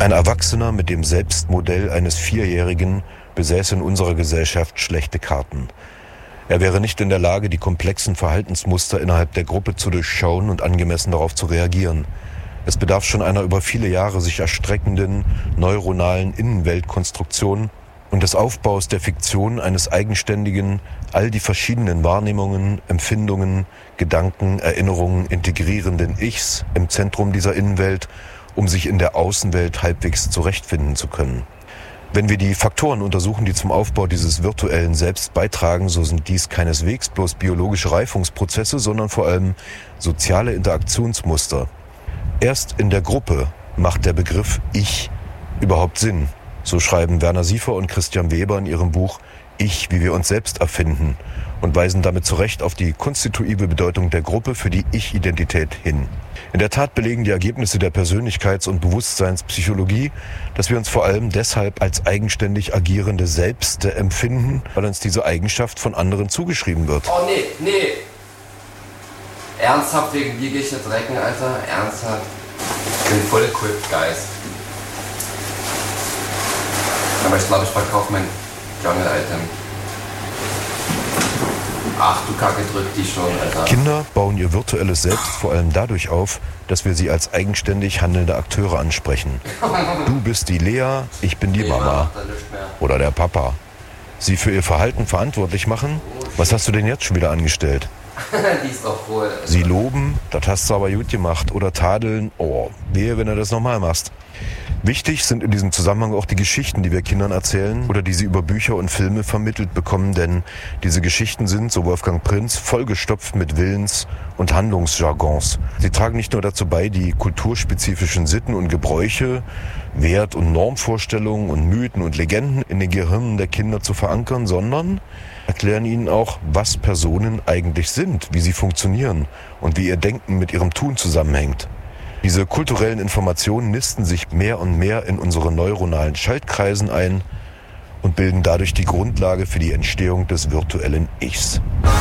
Ein Erwachsener mit dem Selbstmodell eines Vierjährigen besäße in unserer Gesellschaft schlechte Karten. Er wäre nicht in der Lage, die komplexen Verhaltensmuster innerhalb der Gruppe zu durchschauen und angemessen darauf zu reagieren. Es bedarf schon einer über viele Jahre sich erstreckenden neuronalen Innenweltkonstruktion und des Aufbaus der Fiktion eines eigenständigen, all die verschiedenen Wahrnehmungen, Empfindungen, Gedanken, Erinnerungen integrierenden Ichs im Zentrum dieser Innenwelt, um sich in der Außenwelt halbwegs zurechtfinden zu können. Wenn wir die Faktoren untersuchen, die zum Aufbau dieses virtuellen Selbst beitragen, so sind dies keineswegs bloß biologische Reifungsprozesse, sondern vor allem soziale Interaktionsmuster. Erst in der Gruppe macht der Begriff Ich überhaupt Sinn. So schreiben Werner Siefer und Christian Weber in ihrem Buch Ich, wie wir uns selbst erfinden und weisen damit zu Recht auf die konstitutive Bedeutung der Gruppe für die Ich-Identität hin. In der Tat belegen die Ergebnisse der Persönlichkeits- und Bewusstseinspsychologie, dass wir uns vor allem deshalb als eigenständig agierende Selbste empfinden, weil uns diese Eigenschaft von anderen zugeschrieben wird. Oh nee. Ernsthaft, wegen dir gehe ich jetzt recken, Alter? Ernsthaft? Ich bin voll equipped, Guys. Aber ich glaube, ich verkaufe mein Jungle-Item. Ach du Kacke, drück die schon, Alter. Kinder bauen ihr virtuelles Selbst vor allem dadurch auf, dass wir sie als eigenständig handelnde Akteure ansprechen. Du bist die Lea, ich bin die Mama. Oder der Papa. Sie für ihr Verhalten verantwortlich machen? Was hast du denn jetzt schon wieder angestellt? Die ist doch wohl. Sie loben, das hast du aber gut gemacht. Oder tadeln, oh, wehe, wenn du das nochmal machst. Wichtig sind in diesem Zusammenhang auch die Geschichten, die wir Kindern erzählen oder die sie über Bücher und Filme vermittelt bekommen, denn diese Geschichten sind, so Wolfgang Prinz, vollgestopft mit Willens- und Handlungsjargons. Sie tragen nicht nur dazu bei, die kulturspezifischen Sitten und Gebräuche, Wert- und Normvorstellungen und Mythen und Legenden in den Gehirnen der Kinder zu verankern, sondern erklären ihnen auch, was Personen eigentlich sind, wie sie funktionieren und wie ihr Denken mit ihrem Tun zusammenhängt. Diese kulturellen Informationen nisten sich mehr und mehr in unsere neuronalen Schaltkreisen ein und bilden dadurch die Grundlage für die Entstehung des virtuellen Ichs.